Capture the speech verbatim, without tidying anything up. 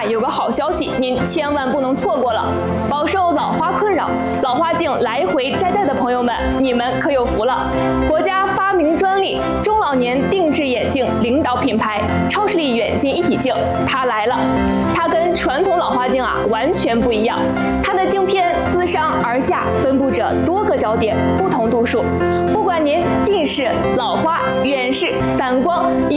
有个好消息，您千万不能错过了。饱受老花困扰、老花镜来回摘戴的朋友们，你们可有福了！国家发明专利中老年定制眼镜领导品牌超视力远近一体镜，它来了。它跟传统老花镜啊完全不一样，它的镜片自上而下分布着多个焦点，不同度数。不管您近视、老花、远视、散光。